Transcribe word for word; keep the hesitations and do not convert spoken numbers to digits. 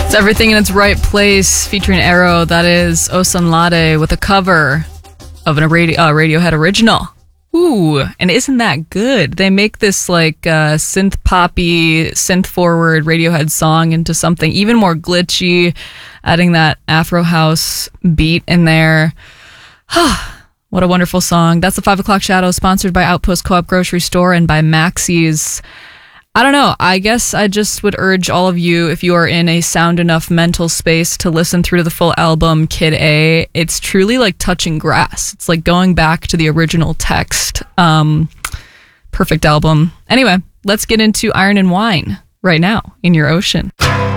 It's everything in its right place, featuring Arrow. That is Osunlade with a cover of a radio, uh, Radiohead original. Ooh, and isn't that good? They make this like uh, synth poppy, synth forward Radiohead song into something even more glitchy, adding that Afro house beat in there. What a wonderful song. That's the five o'clock Shadow, sponsored by Outpost Co-op Grocery Store and by Maxie's. I don't know. I guess I just would urge all of you, if you are in a sound enough mental space, to listen through to the full album, Kid A. It's truly like touching grass. It's like going back to the original text. Um, perfect album. Anyway, let's get into Iron and Wine right now in your ocean.